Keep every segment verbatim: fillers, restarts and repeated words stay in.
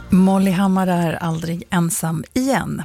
Molly Hammar är aldrig ensam igen.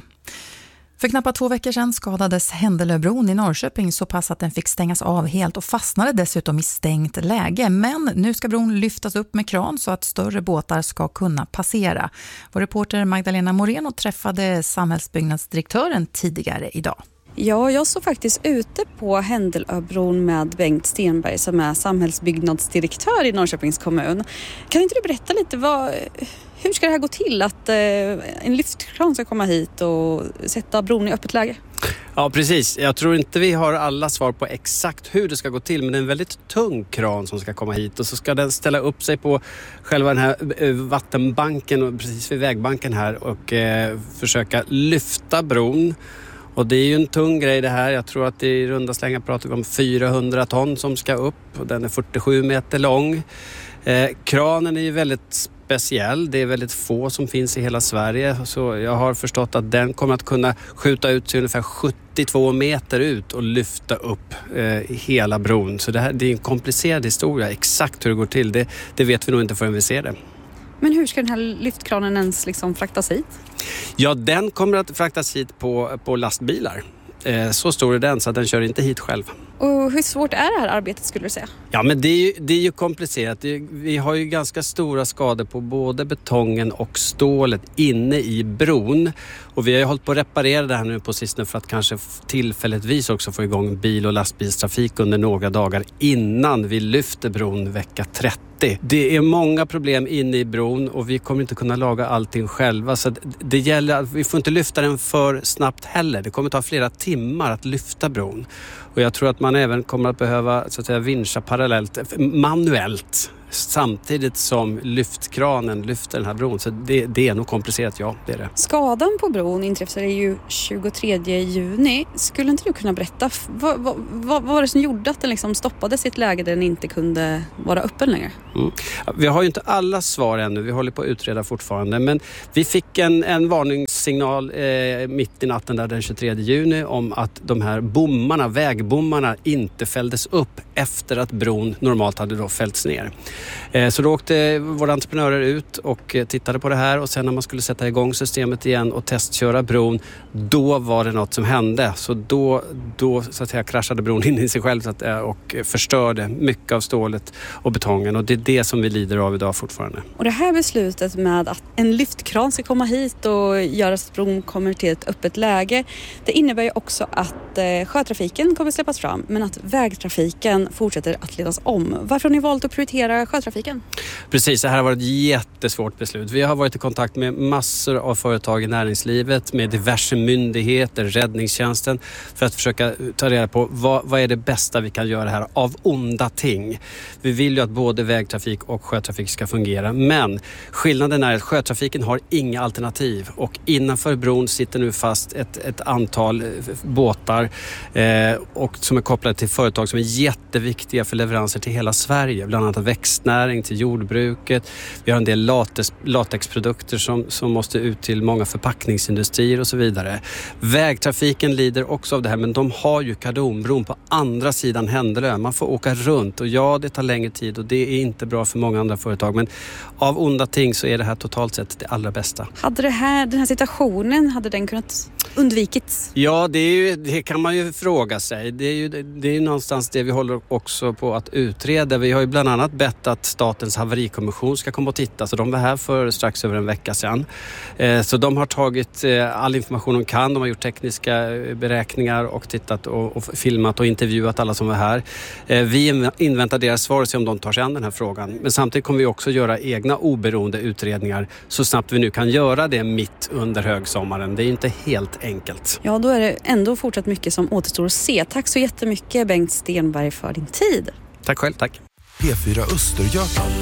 För knappt två veckor sedan skadades Händelöbron i Norrköping så pass att den fick stängas av helt och fastnade dessutom i stängt läge. Men nu ska bron lyftas upp med kran så att större båtar ska kunna passera. Vår reporter Magdalena Moreno träffade samhällsbyggnadsdirektören tidigare idag. Ja, jag såg faktiskt ute på Händelöbron med Bengt Stenberg som är samhällsbyggnadsdirektör i Norrköpings kommun. Kan inte du berätta lite, vad, hur ska det här gå till att eh, en lyftkran ska komma hit och sätta bron i öppet läge? Ja, precis. Jag tror inte vi har alla svar på exakt hur det ska gå till, men det är en väldigt tung kran som ska komma hit och så ska den ställa upp sig på själva den här vattenbanken och precis vid vägbanken här och eh, försöka lyfta bron. Och det är ju en tung grej det här. Jag tror att det i runda slängar pratar vi om fyrahundra ton som ska upp. Och den är fyrtiosju meter lång. Eh, kranen är ju väldigt speciell. Det är väldigt få som finns i hela Sverige. Så jag har förstått att den kommer att kunna skjuta ut sig ungefär sjuttiotvå meter ut och lyfta upp eh, hela bron. Så det här det är en komplicerad historia. Exakt hur det går till, det, det vet vi nog inte förrän vi ser det. Men hur ska den här lyftkranen ens liksom fraktas hit? Ja, den kommer att fraktas hit på, på lastbilar. Eh, så stor är den så att den kör inte hit själv. Och hur svårt är det här arbetet skulle du säga? Ja, men det är ju, det är ju komplicerat. Det är, vi har ju ganska stora skador på både betongen och stålet inne i bron. Och vi har ju hållit på att reparera det här nu på sistone för att kanske tillfälligtvis också få igång bil- och lastbilstrafik under några dagar innan vi lyfter bron vecka trettio. Det är många problem inne i bron och vi kommer inte kunna laga allting själva. Så det gäller att vi får inte lyfta den för snabbt heller. Det kommer ta flera timmar att lyfta bron. Och jag tror att man även kommer att behöva så att säga vinscha parallellt, manuellt, samtidigt som lyftkranen lyfter den här bron. Så det, det är nog komplicerat, ja, det är det. Skadan på bron inträffade ju tjugotredje juni. Skulle inte du kunna berätta, vad, vad, vad var det som gjorde att den liksom stoppade sitt läge där den inte kunde vara öppen längre? Mm. Vi har ju inte alla svar ännu, vi håller på att utreda fortfarande. Men vi fick en, en varningssignal eh, mitt i natten där den tjugotredje juni om att de här bommarna, vägbommarna inte fälldes upp efter att bron normalt hade då fällts ner. Så då åkte våra entreprenörer ut och tittade på det här och sen när man skulle sätta igång systemet igen och testköra bron, då var det något som hände. Så då, då så att säga, kraschade bron in i sig själv och förstörde mycket av stålet och betongen och det är det som vi lider av idag fortfarande. Och det här beslutet med att en lyftkran ska komma hit och göra så att bron kommer till ett öppet läge, det innebär ju också att sjötrafiken kommer släppas fram men att vägtrafiken fortsätter att ledas om. Varför har ni valt att prioritera sjötrafiken? Precis, det här har varit ett jättesvårt beslut. Vi har varit i kontakt med massor av företag i näringslivet, med diverse myndigheter, räddningstjänsten för att försöka ta reda på vad, vad är det bästa vi kan göra här av onda ting. Vi vill ju att både vägtrafik och sjötrafik ska fungera, men skillnaden är att sjötrafiken har inga alternativ och innanför bron sitter nu fast ett, ett antal båtar eh, och som är kopplade till företag som är jätteviktiga för leveranser till hela Sverige, bland annat växtnäring till jordbruket. Vi har en del latex, latexprodukter som, som måste ut till många förpackningsindustrier och så vidare. Vägtrafiken lider också av det här, men de har ju Kardonbron på andra sidan Händelö. Man får åka runt och ja, det tar längre tid och det är inte bra för många andra företag, men av onda ting så är det här totalt sett det allra bästa. Hade det här, den här situationen, hade den kunnat undvikits? Ja, det, är ju, det kan man ju fråga sig. Det är ju det är ju någonstans det vi håller också på att utreda. Vi har ju bland annat bett att Statens haverikommission ska komma och titta. Så de var här för strax över en vecka sedan. Eh, så de har tagit eh, all information de kan. De har gjort tekniska beräkningar och tittat och, och filmat och intervjuat alla som var här. Eh, vi inväntar deras svar och ser om de tar sig an den här frågan. Men samtidigt kommer vi också göra egna oberoende utredningar så snabbt vi nu kan göra det mitt under högsommaren. Det är inte helt enkelt. Ja, då är det ändå fortsatt mycket som återstår att se. Tack så jättemycket Bengt Stenberg för din tid. Tack själv, tack. P fyra Östergötland